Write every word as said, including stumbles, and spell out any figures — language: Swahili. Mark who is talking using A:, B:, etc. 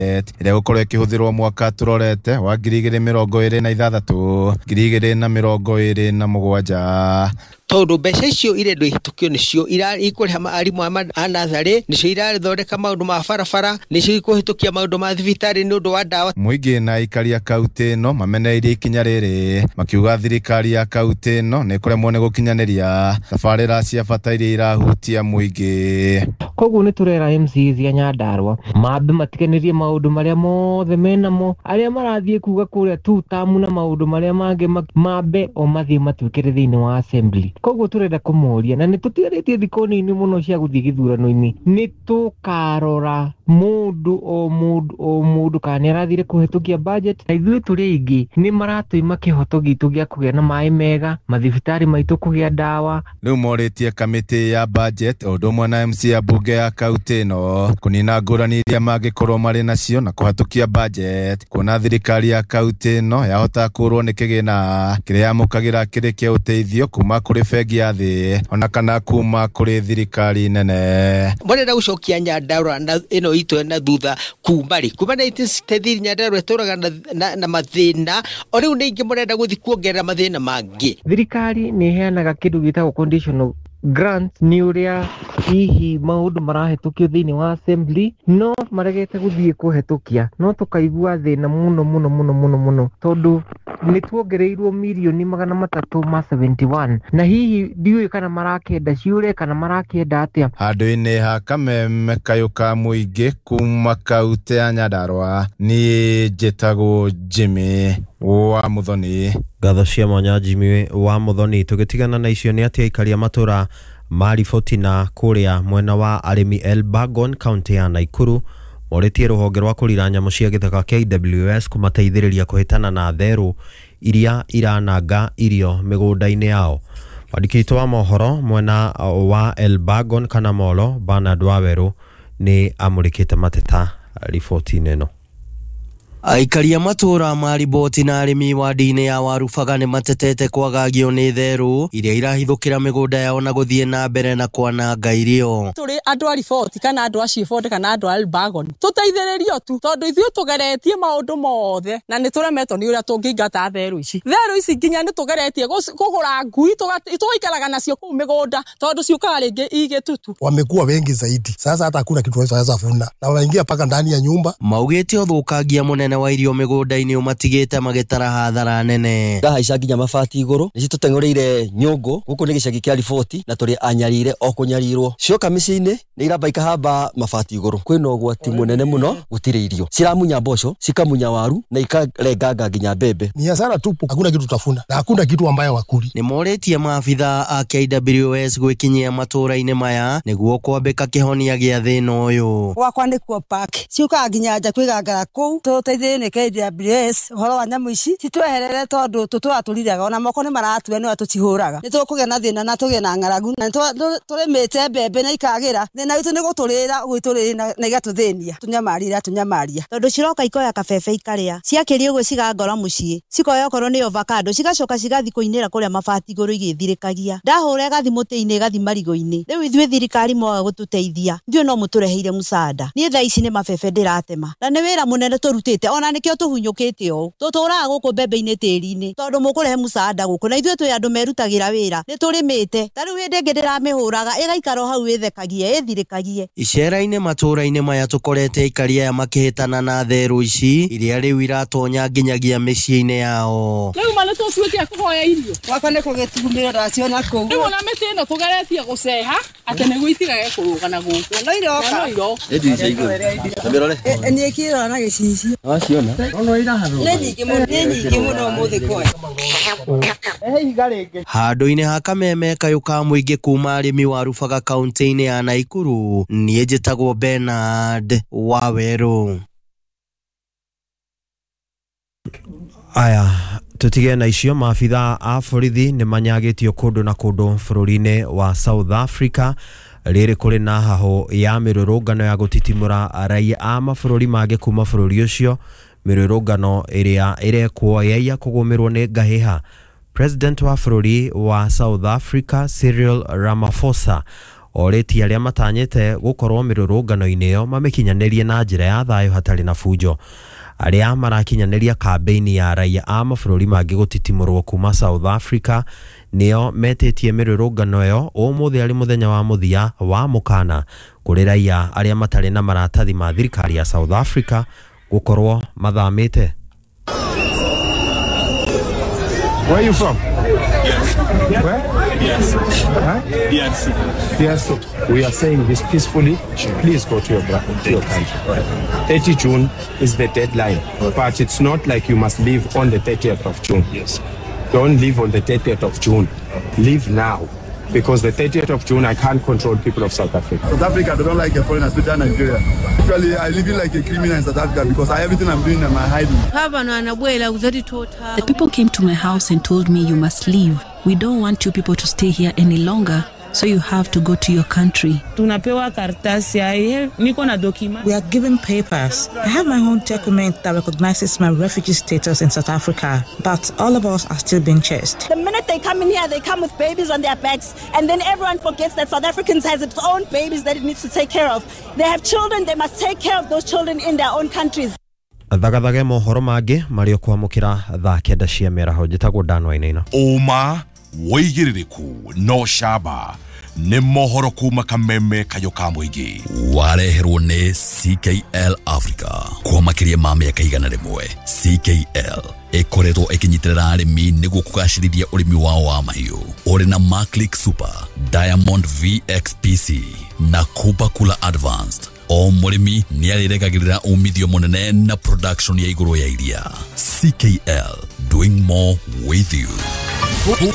A: ĩrĩa gũkorwo ĩkĩhũthĩrwo mwaka turorete wa ngiri igĩrĩ mĩrongo ĩrĩ na ithathatũ ngiri igĩrĩ na mĩrongo ĩrĩ na mũgwanja.
B: Tondu mbeca icio irendwo ihitukio nicio irari ikuriha arimu a natharĩ nicio irari thondeka maundu ma barabara nicio ikuhitukia maundu ma thibitari ni undu wa dawa.
A: Muingi na ikari ya kaunti ĩno mamenereirie ikinya rĩrĩ makiuga thirikari ya kaunti ĩno nĩ kuremwo nĩ gukinyanĩria tabarĩra cia bata iria irahutia muingi.
C: Koguo nĩ turera M C cia Nyandarua mambe matiganĩrie maundu marĩa mothe menamo arĩa marathiĩ kuga kũrĩa tu tamu na maundu marĩa mangĩ mambe o mathiĩ matuĩkĩre thĩinĩ wa assembly. Koguo turenda kumuria na nitutiarĩtie thikũ nini muno cia guthii githurano-inĩ nitukarora mundu o mundu o mundu kana arathire kuhitukia budget na ithuĩ tũrĩ aingĩ nĩ maratũima kĩhoto gitu gĩa kũgĩa na maĩ mega mathibitari maitũ kũgĩa dawa.
A: Rĩu morĩtie kamĩtĩ ya budget o ũndũ ũmwe na M C ya bunge ya kaunti ĩno kũnina ngũrani iria mangĩkorwo marĩ nacio na kũhatũkia budget kuona thirikari ya kaunti ĩno yahota kũrwo nĩ kĩgĩna kĩrĩa yamũkagĩra kĩrĩ kĩa ũteithio kuma kũrĩ bengi ya thĩ ona kana kuma kũrĩ thirikari nene.
B: Mwenenda gucokia Nyandarua na ĩno itũ na thutha kuma rĩ kuma nineteen sixty-three Nyandarua ĩtũraga na, na, na mathĩna o rĩu nĩ ingĩ mwenenda gũthi kuongerera mathĩna mangĩ.
C: Thirikari nĩ heanaga kĩndũ gĩtagwo conditional grant ni uria hihi maundu marahetũkio thĩinĩ wa assembly no maregete gũthiĩ kũhetũkia no tukaigua thĩna muno muno muno muno muno tondu nĩ tuongereirwo mirioni magana matatũ ma seventy-one na hihi ndiũĩ kana marakenda ciũre kana marakenda atĩa.
A: Handũ-inĩ ha kameme kayũ ka mũingĩ kuma kaunti ya Nyandarua niĩ njĩtagwo Jimmy wa Muthoni.
D: Ngatho cia mwanya Jimmy wa Muthoni. Tũgĩtigana na icio nĩ atĩ aikari a matũra mariboti na kũrĩa mwena wa arĩmi Elbagon kaunti ya Naikuru morĩtie rũhonge rwa kũrira nyamũ cia gĩthaka K W S kũmateithĩrĩria kũhĩtana na therũ iria irananga irio mĩgũnda-inĩ yao. Mwandĩki wa mohoro mwena wa Elbagon kana Molo Bernard Waweru nĩ amũrĩkĩte mateta riboti-inĩ ĩno.
E: Aikari a matũra mariboti na arĩmi wadi-inĩ ya Warubaga nĩ matetete kwagagio nĩ therũ iria irahithũkĩra mĩgũnda yao na gũthiĩ na mbere na kwananga irio.
F: Tũrĩ andũ a riboti kana andũ a Chibode kana andũ a Elbagon tũteithĩrĩrio tu tondũ ithuĩ tũgeretie maũndũ mothe na nĩ tũremetwo nĩ ũrĩa tũngĩingata therũ ici. Therũ ici nginya nĩ tũgeretie kũgũra ngui tũgaikaraga nacio kũu mĩgũnda tondũ ciũkaga rĩngĩ igĩtutu.
G: Wamekuwa wengi zaidi. Sasa hata hakuna kitu wanaweza funa na wanaingia paka ndani ya nyumba.
E: Maugĩte ũthũkangia mũnene wa irio mĩgũnda-inĩ ũmatigĩte magĩtara hathara nene.
H: Ngahaica nginya mabati igũrũ nĩ citũteng'ũrĩire nyũngũ gũkũ nĩ gĩcagi kĩa riboti na tũrĩ anyarire o kũnyarirwo. Cioka mĩciĩ-inĩ nĩ iramba ikahamba mabati igũrũ. Kwĩna ũgwati mũnene mũno gũtirĩ irio. Ciramunya mboco, cikamunya waru na ikarenganga nginya mbembe.
G: Ni hasara tupu, hakuna kitu tutafuna na hakuna kitu ambayo wakuli.
E: Nĩ morĩtie maabitha a K W S gwĩkinyia matũra-inĩ maya nĩguo kwambĩka kĩhonia gĩa thĩna ũyũ.
I: Wakwa nĩ kuo park. Ciũkaga nginya nja kwĩgangara kũu. Tũteithĩrĩrie K W S horo wa nyamũ ici titweherere tondu tutũra turiraga ona moko nĩ maratue nĩ atũcihũraga. Nĩ tũkũgĩa na thĩna na tũgĩe na ng'aragu na tũrĩmĩte mbembe na ikagira. Thĩna witũ nĩ gũtũrĩra gwĩtũrĩra na igatũthĩnia. Tunyamarira tunyamaria.
J: Tondu ciroka ikoya kabebe ikarĩa. Ciakĩrio ũguo cigangora mũciĩ. Cikoya okorwo nĩ avocado cigacoka cigathi kũinĩra kũrĩa mabati igũrũ igĩthirĩkagia. Ndahũra gathi mũtĩ-inĩ gathi marigũ-inĩ. Rĩu ithuĩ thirikari moga gũtũteithia. Ndiũ no mũtũreheire mũsaada. Niĩ thaa ici nĩ mabebe ndĩratema. Na nĩ wĩra mũnene tũrutĩte ona nĩkĩo tũhunyũkĩte o. Tũtũraga gũkũ mbembe-inĩ tĩri-inĩ. Tondũ mũkũrehe mũsaada gũkũ na ithuĩ twĩ andũ merutagĩra wĩra. Nĩ tũrĩmĩte. Ta rĩu hĩndĩ ĩngĩ ndĩramĩhũraga ĩgaikara hau ĩthekagie ĩthirĩkagie.
E: Icera-inĩ matũra-inĩ maya tũkorete aikari aya makĩhĩtana na therũ ici iria rĩu iratonya nginyagia mĩciĩ-inĩ yao.
F: Rĩu ma nĩ tũcuĩte kũhoya irio.
I: Wakwa nĩ kũgĩtumĩra ndaciona kũu.
F: Rĩu ona mĩtĩ ĩno tũgeretie gũceha atĩ nĩguo itigage kũrũga na gũkũ.
I: No iroka.
F: No iroka.
H: Ĩndĩ ici igũrũ. Nambĩrore.
I: Nĩ ĩkĩrora na gĩcicio.
H: Waciona.
I: No iraharwo. Nĩ nyingĩ mũno nĩ nyingĩ mũno mũthĩ kwa.
B: Ehe iga rĩngĩ.
E: Handũ-inĩ ha kameme kayũ ka mũingĩ kuma arĩmi Warubaga kaunti-inĩ ya Naikuru niĩ njĩtagwo Bernard Waweru.
D: Aya tutige na icio maabitha a borithi nĩ manyagĩtio kũndũ na kũndũ bũrũri-inĩ wa South Africa rĩrĩ kũrĩ na haho ya mĩrũrũngano ya gũtitimũra raia a mabũrũri mangĩ kuma bũrũri ũcio, mĩrũrũngano ĩrĩa ĩrekwo yaiya kũgũmĩrwo nĩ ngahĩha. President wa bũrũri wa South Africa Cyril Ramaphosa oreti aria matanyete gukorwo mirurungano-ini yo mamekinyanirie na njira ya thayo hatari na fujo. Aria marakinyaniria kampeni ya raia a mabũrũri mangĩ gũtitimũrwo kuma South Africa nio metĩtie mirurungano yo ũmũthĩ ari muthenya wa muthia wa mukana kũrĩ raia aria matarĩ na maratathi ma thirikari ya South Africa gukorwo mathamĩte.
K: Where are you from? Yes. Where? Yes. Huh? Yes. Yes. We are saying this peacefully. Please go to your, to your country. thirtieth of June is the deadline, but it's not like you must leave on the thirtieth of June. Yes. Don't leave on the thirtieth of June. Leave now. Because the thirtieth of June, I can't control people of South Africa.
L: South Africa, they don't like a foreigner, especially Nigeria. Actually, I live like a criminal in South Africa because I, everything I'm doing, I'm hiding.
M: The people came to my house and told me, you must leave. We don't want you people to stay here any longer. So you have to go to your country.
N: We are given papers. I have my own document that recognizes my refugee status in South Africa, but all of us are still being chased.
O: The minute they come in here, they come with babies on their backs, and then everyone forgets that South Africans has its own babies that it needs to take care of. They have children, they must take care of those children in their own countries.
D: Thagathage mohoro mangi mario kwamukira thaa kenda cia mĩaraho njĩtagwo Dan Wainaina.
P: Uma woigĩrĩrĩku no shaba nĩ mohoro kuma kameme kayo ka mũingĩ wareherwo nĩ C K L Africa kwa makĩria ma mĩaka igana rĩmwe. C K L ĩkoretwo ĩkĩnyitĩrĩra arĩmi nĩguo kũgacĩrithia ũrĩmi wao wa mahiũ. Ũrĩ na Maclick Super, Diamond V X P C na Cooper Cooler Advanced. O mũrĩmi nĩ arĩregagĩrĩra umithio mũnene na production ya igũrũ ya iria. C K L, doing more with you.